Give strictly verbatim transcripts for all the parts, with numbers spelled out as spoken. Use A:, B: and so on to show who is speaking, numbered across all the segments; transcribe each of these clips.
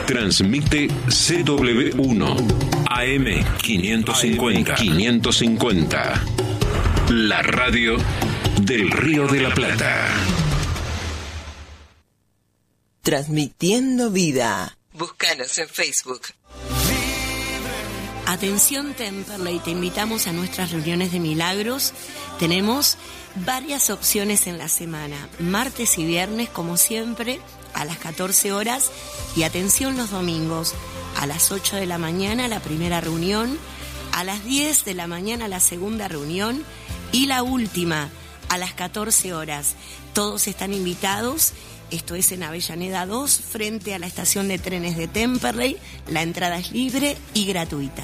A: Transmite C W uno A M quinientos cincuenta. quinientos cincuenta. La radio del Río de la Plata.
B: Transmitiendo vida. Búscanos en Facebook.
C: Atención Temperley, te invitamos a nuestras reuniones de milagros. Tenemos varias opciones en la semana, martes y viernes como siempre a las catorce horas, y atención los domingos a las ocho de la mañana la primera reunión, a las diez de la mañana la segunda reunión y la última a las catorce horas. Todos están invitados. Esto es en Avellaneda dos, frente a la estación de trenes de Temperley. La entrada es libre y gratuita.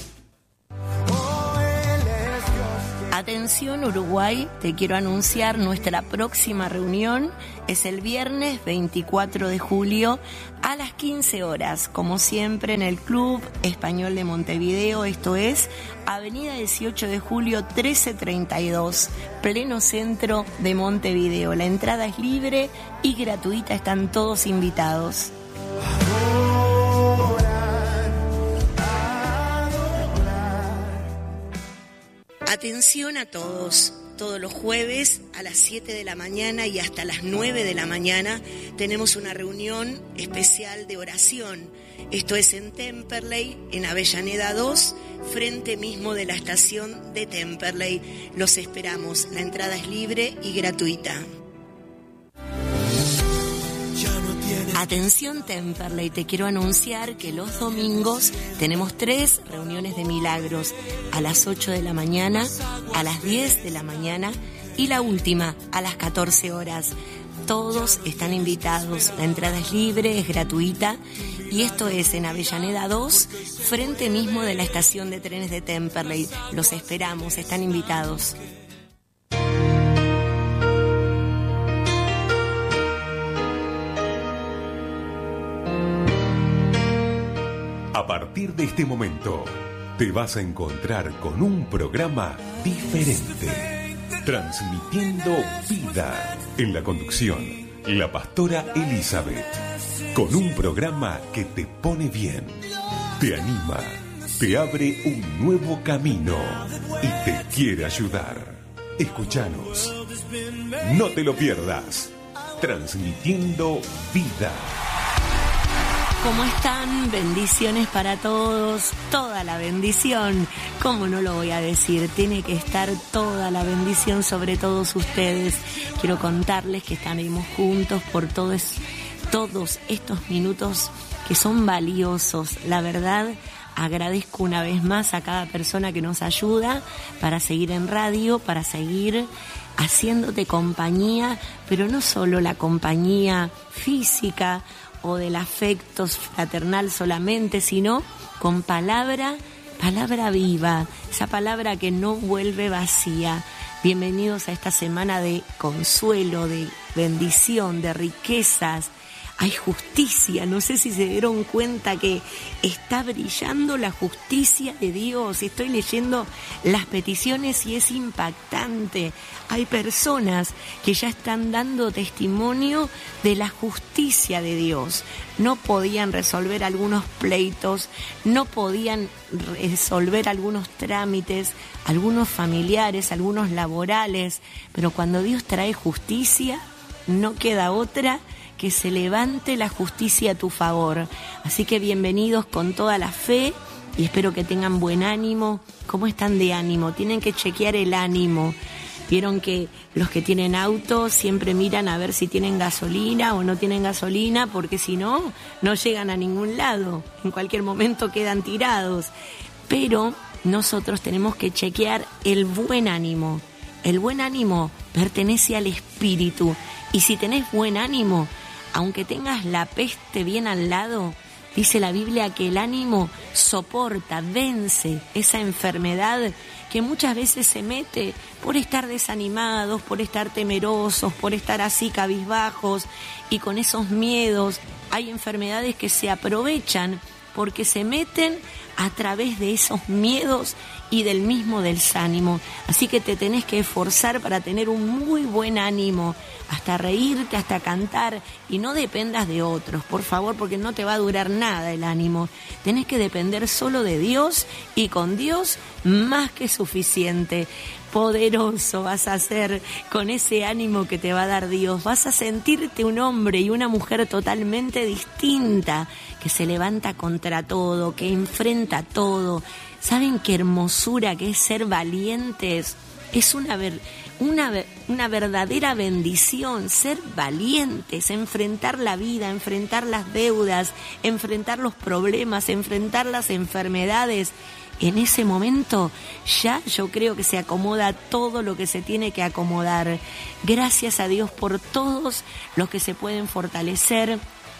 C: Atención Uruguay, te quiero anunciar nuestra próxima reunión. Es el viernes veinticuatro de julio a las quince horas, como siempre en el Club Español de Montevideo. Esto es Avenida dieciocho de julio trece treinta y dos, pleno centro de Montevideo. La entrada es libre y gratuita, están todos invitados. Atención a todos, todos los jueves a las siete de la mañana y hasta las nueve de la mañana tenemos una reunión especial de oración. Esto es en Temperley, en Avellaneda dos, frente mismo de la estación de Temperley. Los esperamos, la entrada es libre y gratuita. Atención Temperley, te quiero anunciar que los domingos tenemos tres reuniones de milagros, a las ocho de la mañana, a las diez de la mañana y la última a las catorce horas. Todos están invitados, la entrada es libre, es gratuita, y esto es en Avellaneda dos, frente mismo de la estación de trenes de Temperley. Los esperamos, están invitados.
D: A partir de este momento, te vas a encontrar con un programa diferente, transmitiendo vida. En la conducción, la pastora Elizabeth, con un programa que te pone bien, te anima, te abre un nuevo camino y te quiere ayudar. Escúchanos, no te lo pierdas, transmitiendo vida.
C: ¿Cómo están? Bendiciones para todos, toda la bendición. ¿Cómo no lo voy a decir? Tiene que estar toda la bendición sobre todos ustedes. Quiero contarles que estaremos juntos por todos, todos estos minutos que son valiosos. La verdad, agradezco una vez más a cada persona que nos ayuda para seguir en radio, para seguir haciéndote compañía, pero no solo la compañía física o del afecto fraternal solamente, sino con palabra, palabra viva, esa palabra que no vuelve vacía. Bienvenidos a esta semana de consuelo, de bendición, de riquezas. Hay justicia, no sé si se dieron cuenta que está brillando la justicia de Dios. Estoy leyendo las peticiones y es impactante. Hay personas que ya están dando testimonio de la justicia de Dios. No podían resolver algunos pleitos, no podían resolver algunos trámites, algunos familiares, algunos laborales, pero cuando Dios trae justicia, no queda otra que se levante la justicia a tu favor. Así que bienvenidos con toda la fe y espero que tengan buen ánimo. ¿Cómo están de ánimo? Tienen que chequear el ánimo. Vieron que los que tienen auto siempre miran a ver si tienen gasolina o no tienen gasolina, porque si no, no llegan a ningún lado. En cualquier momento quedan tirados. Pero nosotros tenemos que chequear el buen ánimo. El buen ánimo pertenece al espíritu. Y si tenés buen ánimo, aunque tengas la peste bien al lado, dice la Biblia que el ánimo soporta, vence esa enfermedad que muchas veces se mete por estar desanimados, por estar temerosos, por estar así cabizbajos y con esos miedos. Hay enfermedades que se aprovechan porque se meten a través de esos miedos y del mismo desánimo. Así que te tenés que esforzar para tener un muy buen ánimo, hasta reírte, hasta cantar, y no dependas de otros, por favor, porque no te va a durar nada el ánimo. Tenés que depender solo de Dios, y con Dios más que suficiente. Poderoso vas a ser con ese ánimo que te va a dar Dios. Vas a sentirte un hombre y una mujer totalmente distinta, que se levanta contra todo, que enfrenta todo. ¿Saben qué hermosura que es ser valientes? Es una, ver, una, una verdadera bendición ser valientes, enfrentar la vida, enfrentar las deudas, enfrentar los problemas, enfrentar las enfermedades. En ese momento ya yo creo que se acomoda todo lo que se tiene que acomodar. Gracias a Dios por todos los que se pueden fortalecer.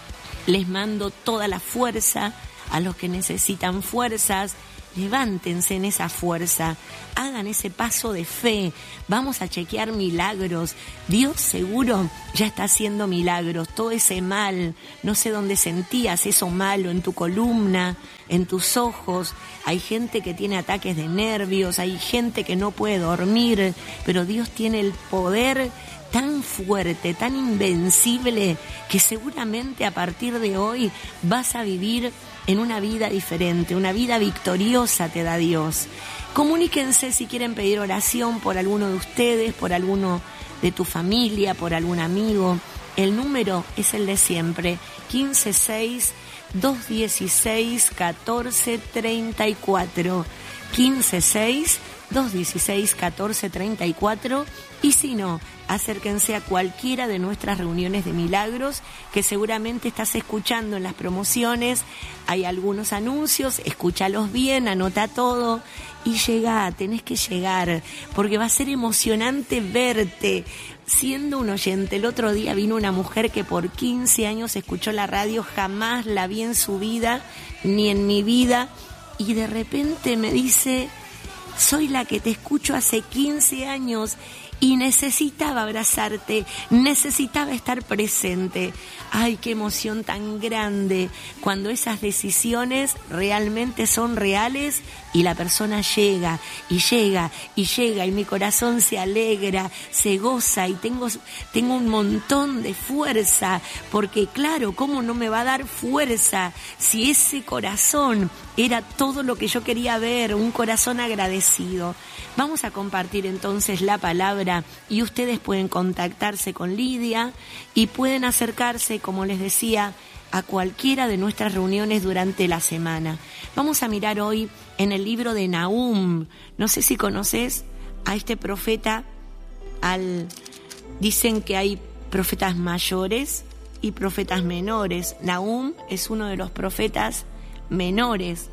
C: Les mando toda la fuerza a los que necesitan fuerzas. Levántense en esa fuerza, hagan ese paso de fe, vamos a chequear milagros. Dios seguro ya está haciendo milagros. Todo ese mal, no sé dónde sentías eso malo, en tu columna, en tus ojos. Hay gente que tiene ataques de nervios, hay gente que no puede dormir, pero Dios tiene el poder tan fuerte, tan invencible, que seguramente a partir de hoy vas a vivir en una vida diferente, una vida victoriosa te da Dios. Comuníquense si quieren pedir oración por alguno de ustedes, por alguno de tu familia, por algún amigo. El número es el de siempre, quince seis, dos dieciséis, catorce treinta y cuatro. quince seis, dos dieciséis, catorce treinta y cuatro. Y si no, acérquense a cualquiera de nuestras reuniones de milagros, que seguramente estás escuchando en las promociones. Hay algunos anuncios, escúchalos bien, anota todo y llegá, tenés que llegar, porque va a ser emocionante verte siendo un oyente. El otro día vino una mujer que por quince años escuchó la radio, jamás la vi en su vida, ni en mi vida, y de repente me dice: soy la que te escucho hace quince años y necesitaba abrazarte, necesitaba estar presente. Ay, qué emoción tan grande cuando esas decisiones realmente son reales y la persona llega y llega y llega y mi corazón se alegra, se goza y tengo, tengo un montón de fuerza, porque claro, ¿cómo no me va a dar fuerza si ese corazón era todo lo que yo quería ver, un corazón agradecido? Vamos a compartir entonces la palabra y ustedes pueden contactarse con Lidia y pueden acercarse, como les decía, a cualquiera de nuestras reuniones durante la semana. Vamos a mirar hoy en el libro de Nahum. No sé si conoces a este profeta. Al... Dicen que hay profetas mayores y profetas menores. Nahum es uno de los profetas menores.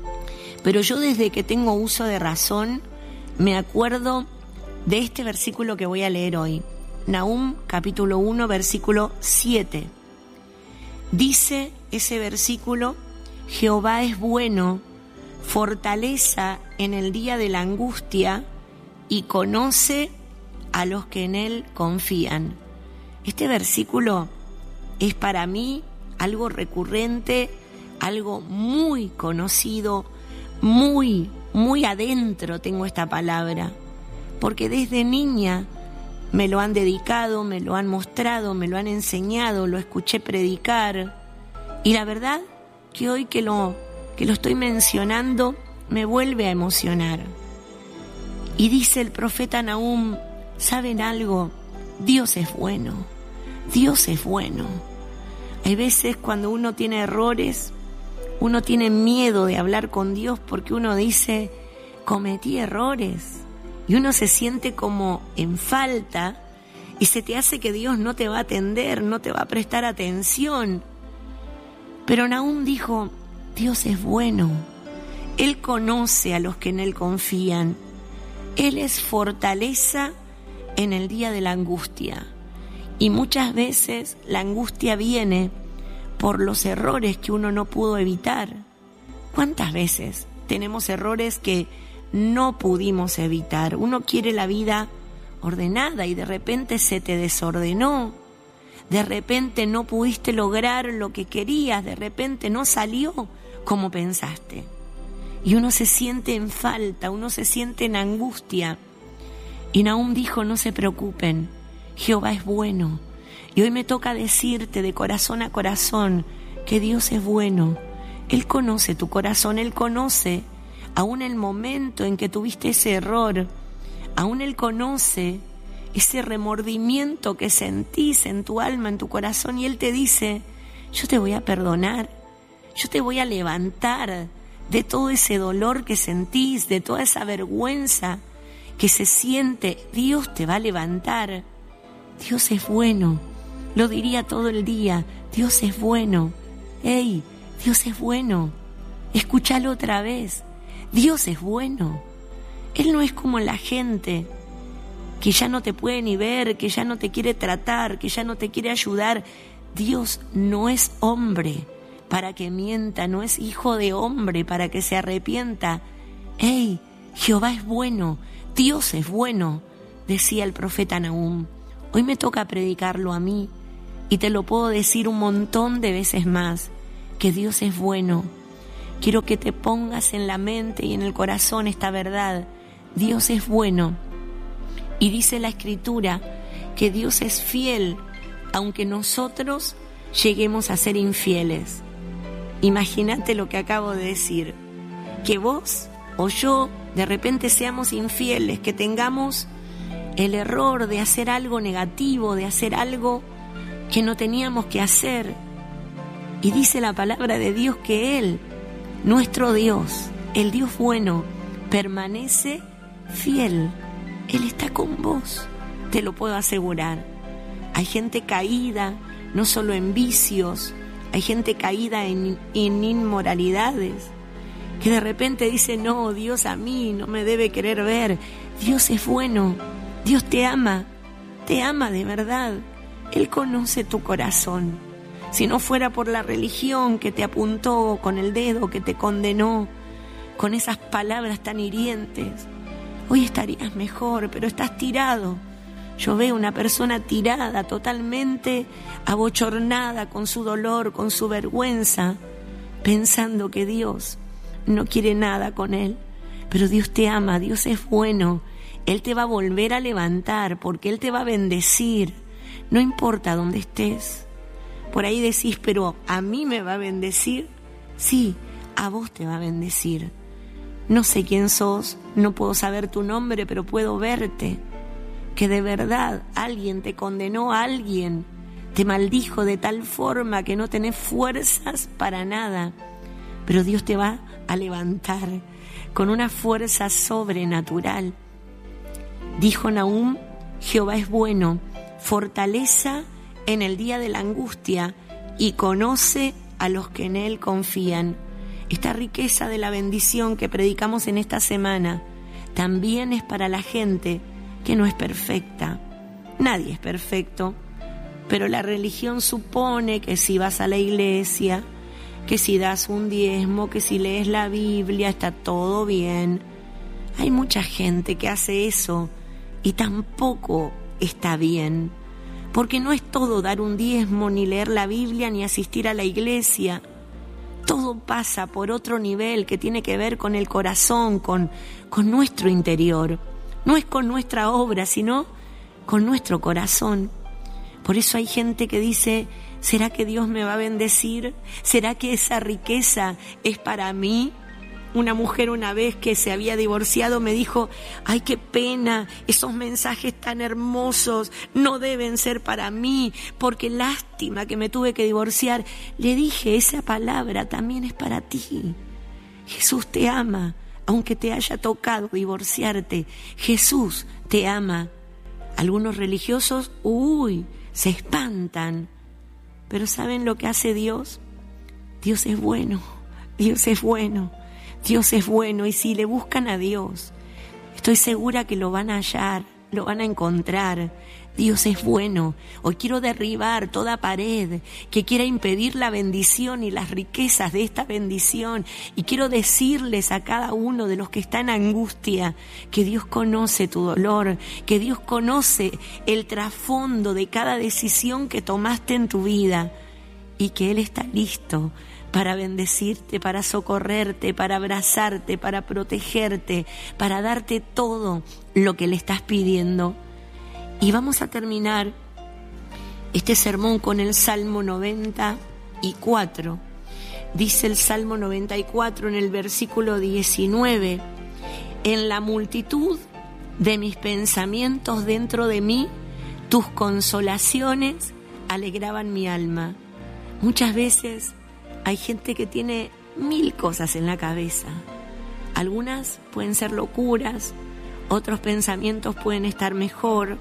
C: Pero yo desde que tengo uso de razón me acuerdo de este versículo que voy a leer hoy. Nahum capítulo uno, versículo siete. Dice ese versículo: Jehová es bueno, fortaleza en el día de la angustia y conoce a los que en él confían. Este versículo es para mí algo recurrente, algo muy conocido, muy, muy adentro tengo esta palabra, porque desde niña me lo han dedicado, me lo han mostrado, me lo han enseñado, lo escuché predicar, y la verdad que hoy que lo, que lo estoy mencionando me vuelve a emocionar. Y dice el profeta Nahum: ¿saben algo? Dios es bueno, Dios es bueno. Hay veces cuando uno tiene errores, uno tiene miedo de hablar con Dios porque uno dice: cometí errores. Y uno se siente como en falta y se te hace que Dios no te va a atender, no te va a prestar atención. Pero Nahum dijo: Dios es bueno. Él conoce a los que en Él confían. Él es fortaleza en el día de la angustia. Y muchas veces la angustia viene por los errores que uno no pudo evitar. ¿Cuántas veces tenemos errores que no pudimos evitar? Uno quiere la vida ordenada y de repente se te desordenó, de repente no pudiste lograr lo que querías, de repente no salió como pensaste. y uno se siente en falta, uno se siente en angustia. Y Nahum dijo, no se preocupen, Jehová es bueno. Y hoy me toca decirte de corazón a corazón que Dios es bueno. Él conoce tu corazón, Él conoce aún el momento en que tuviste ese error, aún Él conoce ese remordimiento que sentís en tu alma, en tu corazón, y Él te dice, yo te voy a perdonar, yo te voy a levantar de todo ese dolor que sentís, de toda esa vergüenza que se siente. Dios te va a levantar. Dios es bueno, lo diría todo el día, Dios es bueno. ¡Ey! Dios es bueno. Escúchalo otra vez. Dios es bueno. Él no es como la gente que ya no te puede ni ver, que ya no te quiere tratar, que ya no te quiere ayudar. Dios no es hombre para que mienta, no es hijo de hombre para que se arrepienta. ¡Ey! Jehová es bueno, Dios es bueno, decía el profeta Nahum. Hoy me toca predicarlo a mí y te lo puedo decir un montón de veces más, que Dios es bueno. Quiero que te pongas en la mente y en el corazón esta verdad. Dios es bueno. Y dice la Escritura que Dios es fiel, aunque nosotros lleguemos a ser infieles. Imagínate lo que acabo de decir, que vos o yo de repente seamos infieles, que tengamos el error de hacer algo negativo, de hacer algo que no teníamos que hacer. Y dice la palabra de Dios que Él, nuestro Dios, el Dios bueno, permanece fiel. Él está con vos, te lo puedo asegurar. Hay gente caída, no solo en vicios, hay gente caída en, en inmoralidades, que de repente dice, no, Dios a mí no me debe querer ver. Dios es bueno, Dios te ama, te ama de verdad. Él conoce tu corazón. Si no fuera por la religión que te apuntó con el dedo, que te condenó, con esas palabras tan hirientes, hoy estarías mejor, pero estás tirado. Yo veo una persona tirada, totalmente abochornada con su dolor, con su vergüenza, pensando que Dios no quiere nada con él. Pero Dios te ama, Dios es bueno. Él te va a volver a levantar porque Él te va a bendecir. No importa dónde estés. Por ahí decís, pero ¿a mí me va a bendecir? Sí, a vos te va a bendecir. No sé quién sos, no puedo saber tu nombre, pero puedo verte. Que de verdad alguien te condenó, alguien te maldijo de tal forma que no tenés fuerzas para nada. Pero Dios te va a levantar con una fuerza sobrenatural. Dijo Nahum, Jehová es bueno, fortaleza en el día de la angustia y conoce a los que en Él confían. Esta riqueza de la bendición que predicamos en esta semana también es para la gente que no es perfecta. Nadie es perfecto, pero la religión supone que si vas a la iglesia, que si das un diezmo, que si lees la Biblia, está todo bien. Hay mucha gente que hace eso y tampoco está bien, porque no es todo dar un diezmo, ni leer la Biblia, ni asistir a la iglesia. Todo pasa por otro nivel que tiene que ver con el corazón, con, con nuestro interior. No es con nuestra obra, sino con nuestro corazón. Por eso hay gente que dice, ¿será que Dios me va a bendecir? ¿Será que esa riqueza es para mí? Una mujer una vez que se había divorciado me dijo, ay, qué pena, esos mensajes tan hermosos no deben ser para mí, porque lástima que me tuve que divorciar. Le dije, esa palabra también es para ti. Jesús te ama, aunque te haya tocado divorciarte. Jesús te ama. Algunos religiosos, uy, se espantan. Pero ¿saben lo que hace Dios? Dios es bueno, Dios es bueno. Dios es bueno, y si le buscan a Dios, estoy segura que lo van a hallar, lo van a encontrar. Dios es bueno. Hoy quiero derribar toda pared que quiera impedir la bendición y las riquezas de esta bendición. Y quiero decirles a cada uno de los que están en angustia que Dios conoce tu dolor, que Dios conoce el trasfondo de cada decisión que tomaste en tu vida. y que Él está listo para bendecirte, para socorrerte, para abrazarte, para protegerte, para darte todo lo que le estás pidiendo. Y vamos a terminar este sermón con el Salmo noventa y cuatro. Dice el Salmo noventa y cuatro en el versículo diecinueve: en la multitud de mis pensamientos dentro de mí, tus consolaciones alegraban mi alma. Muchas veces hay gente que tiene mil cosas en la cabeza. Algunas pueden ser locuras, otros pensamientos pueden estar mejor,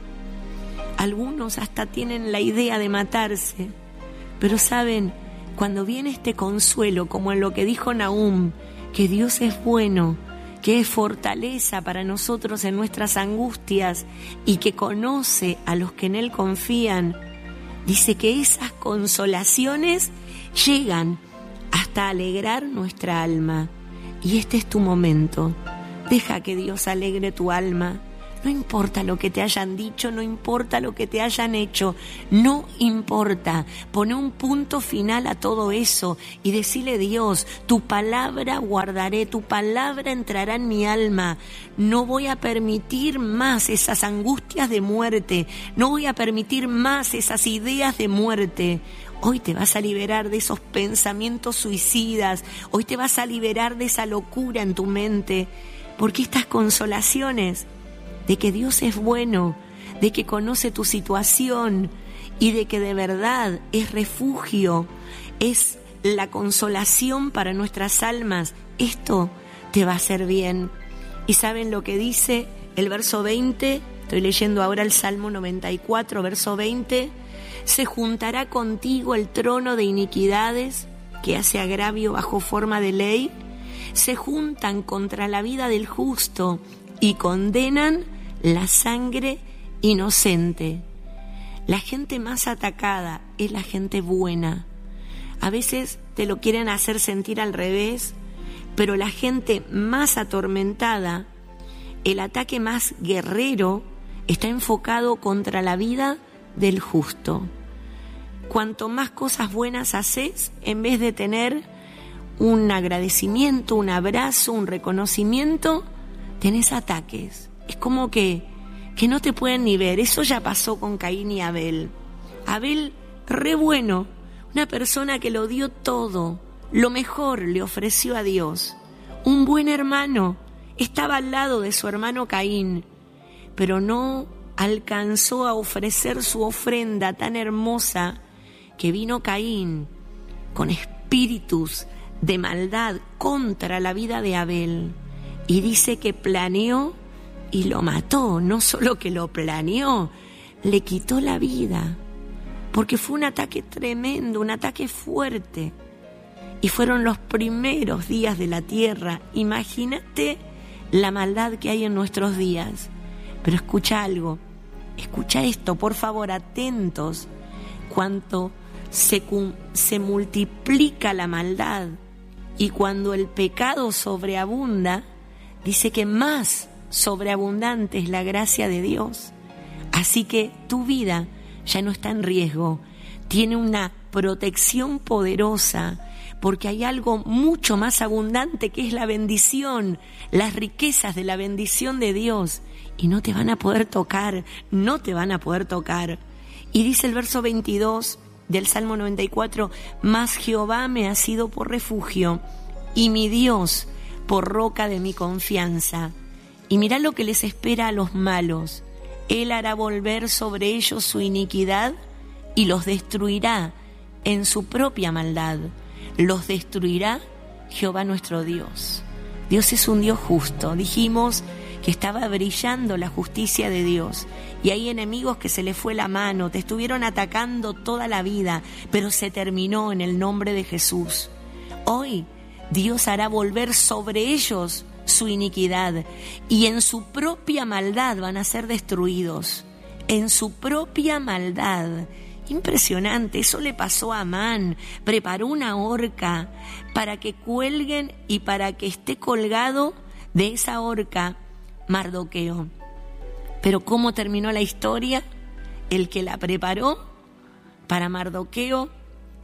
C: algunos hasta tienen la idea de matarse. Pero saben, cuando viene este consuelo, como en lo que dijo Nahum, que Dios es bueno, que es fortaleza para nosotros en nuestras angustias y que conoce a los que en Él confían, dice que esas consolaciones llegan hasta alegrar nuestra alma. Y este es tu momento. Deja que Dios alegre tu alma. No importa lo que te hayan dicho, no importa lo que te hayan hecho, no importa. Pone un punto final a todo eso y decile: Dios, tu palabra guardaré, tu palabra entrará en mi alma. No voy a permitir más esas angustias de muerte, no voy a permitir más esas ideas de muerte. Hoy te vas a liberar de esos pensamientos suicidas, hoy te vas a liberar de esa locura en tu mente, porque estas consolaciones de que Dios es bueno, de que conoce tu situación y de que de verdad es refugio, es la consolación para nuestras almas, esto te va a hacer bien. ¿Y saben lo que dice el verso veinte? Estoy leyendo ahora el Salmo noventa y cuatro, verso veinte. Se juntará contigo el trono de iniquidades que hace agravio bajo forma de ley. Se juntan contra la vida del justo y condenan la sangre inocente. La gente más atacada es la gente buena. A veces te lo quieren hacer sentir al revés, pero la gente más atormentada, el ataque más guerrero, está enfocado contra la vida del justo. Cuanto más cosas buenas haces, en vez de tener un agradecimiento, un abrazo, un reconocimiento, tenés ataques. Es como que, que no te pueden ni ver. Eso ya pasó con Caín y Abel. Abel, re bueno, una persona que lo dio todo, lo mejor le ofreció a Dios. Un buen hermano, estaba al lado de su hermano Caín, pero no alcanzó a ofrecer su ofrenda tan hermosa, que vino Caín con espíritus de maldad contra la vida de Abel. Y dice que planeó y lo mató. No solo que lo planeó, le quitó la vida, porque fue un ataque tremendo, un ataque fuerte. Y fueron los primeros días de la tierra. Imagínate la maldad que hay en nuestros días. Pero escucha algo, escucha esto, por favor, atentos. Cuanto se, se multiplica la maldad y cuando el pecado sobreabunda, dice que más sobreabundante es la gracia de Dios. Así que tu vida ya no está en riesgo, tiene una protección poderosa, porque hay algo mucho más abundante que es la bendición, las riquezas de la bendición de Dios, y no te van a poder tocar, no te van a poder tocar. Y dice el verso veintidós del Salmo noventa y cuatro: mas Jehová me ha sido por refugio y mi Dios por roca de mi confianza. Y mirá lo que les espera a los malos. Él hará volver sobre ellos su iniquidad y los destruirá en su propia maldad. Los destruirá Jehová nuestro Dios. Dios es un Dios justo. Dijimos que estaba brillando la justicia de Dios. Y hay enemigos que se les fue la mano, te estuvieron atacando toda la vida, pero se terminó en el nombre de Jesús. Hoy Dios hará volver sobre ellos su iniquidad y en su propia maldad van a ser destruidos. En su propia maldad. Impresionante, eso le pasó a Amán. Preparó una horca para que cuelguen y para que esté colgado de esa horca Mardoqueo. Pero ¿cómo terminó la historia? El que la preparó para Mardoqueo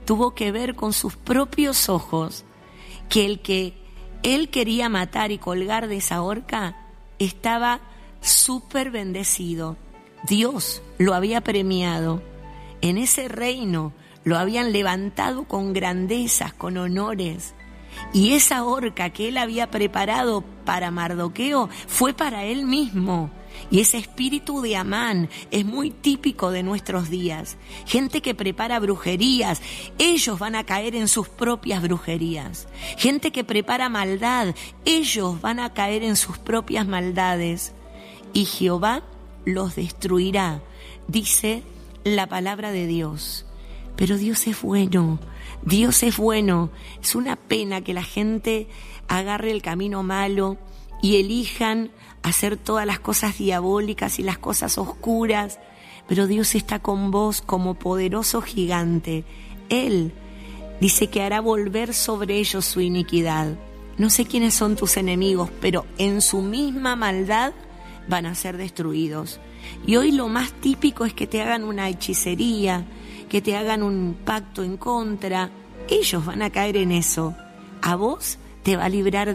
C: tuvo que ver con sus propios ojos que el que él quería matar y colgar de esa horca estaba súper bendecido. Dios lo había premiado. En ese reino lo habían levantado con grandezas, con honores. Y esa horca que él había preparado para Mardoqueo fue para él mismo. Y ese espíritu de Amán es muy típico de nuestros días. Gente que prepara brujerías, ellos van a caer en sus propias brujerías. Gente que prepara maldad, ellos van a caer en sus propias maldades. Y Jehová los destruirá, dice la palabra de Dios. Pero Dios es bueno, Dios es bueno. Es una pena que la gente agarre el camino malo y elijan hacer todas las cosas diabólicas y las cosas oscuras, pero Dios está con vos como poderoso gigante. Él dice que hará volver sobre ellos su iniquidad. No sé quiénes son tus enemigos, pero en su misma maldad van a ser destruidos. Y hoy lo más típico es que te hagan una hechicería, que te hagan un pacto en contra. Ellos van a caer en eso. A vos te va a librar